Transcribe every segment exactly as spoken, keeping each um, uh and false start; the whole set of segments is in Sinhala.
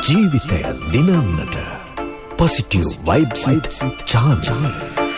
ජීවිතය දිනන්නට positive vibes with charm.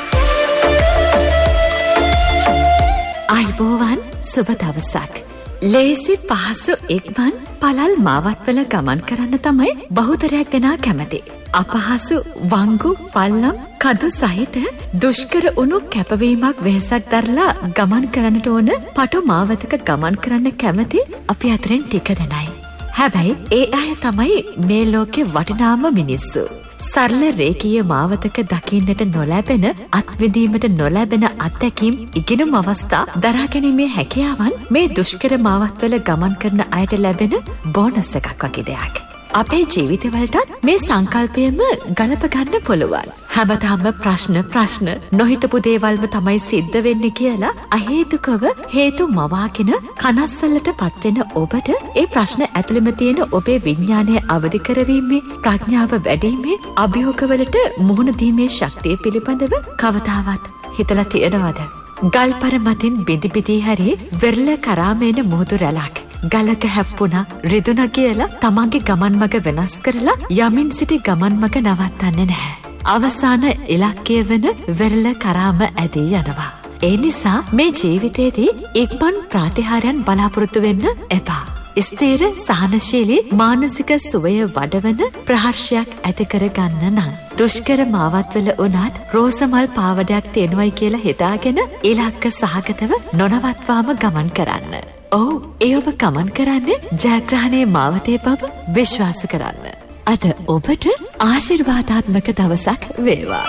අයිබෝවන් සුබ දවසක්. ලේසි පහසු ඉක්මන් පළල් මාවත්වල ගමන් කරන්න තමයි බහුතරයක් දෙනා කැමති. අපහසු වංගු පල්ලම් කඳු සහිත දුෂ්කර උණු කැපවීමක් වෙහසක් දරලා ගමන් කරන්නට ඕන පටු මාවතක ගමන් කරන්න කැමති අපි අතරින් ටික දෙනයි. හැබැයි ඒ අය තමයි මේ ලෝකේ වටිනාම මිනිස්සු. සරල රේඛීය මාවතක දකින්නට නොලැබෙන අත්විඳීමට නොලැබෙන අත්දැකීම් ඉගෙනුම් අවස්ථා දරා ගැනීමේ හැකියාවන් මේ දුෂ්කර මාවත්වල ගමන් කරන අයට ලැබෙන බෝනස් එකක් වගේ දෙයක්. අපේ ජීවිතවලටත් මේ සංකල්පයම ගලප ගන්න පුළුවන්. හැමදාම ප්‍රශ්න ප්‍රශ්න නොහිතපු දේවල්ම තමයි සිද්ධ වෙන්නේ කියලා අහේතුකව හේතු මවාගෙන කනස්සල්ලට පත්වෙන ඔබට ඒ ප්‍රශ්න ඇතුළෙම තියෙන ඔබේ විඥානය අවදි කරවීමේ ප්‍රඥාව වැඩිීමේ අභියෝගවලට මුහුණ දීමේ ශක්තිය පිළිබඳව කවදාවත් හිතලා තියෙනවද? ගල්පර මතින් බිදි බිදී හැරි වෙරළ කරාමේන මුහුදු රැලක් ගලක හැප්පුණා රිදුණා කියලා තමන්ගේ ගමන් මඟ වෙනස් කරලා යමින් සිටි ගමන් මඟ නවත්තන්නේ නැහැ. අවසාන ඉලක්කය වෙන වෙරළ කරාම ඇදී යනවා. ඒ නිසා මේ ජීවිතයේදී ඉක්මන් ප්‍රතිහාරයන් බලාපොරොත්තු වෙන්න එපා. ස්ථිර සහනශීලී මානසික සුවය වඩවන ප්‍රහර්ෂයක් ඇති කරගන්න නම් දුෂ්කර මාවත්වල උනත් රෝසමල් පාවඩයක් තියෙනවයි කියලා හිතාගෙන ඉලක්ක සහගතව නොනවත්වාම ගමන් කරන්න. ඔව් ඒ ඔබ ගමන් කරන්නේ ජයග්‍රහණයේ මාවතේ බව විශ්වාස කරන්න. අද ඔබට ආශිර්වාදාත්මක දවසක් වේවා.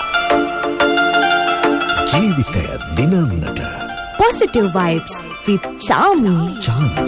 ජීවිතය දිනන්නට positive vibes with Charmy. Charmy.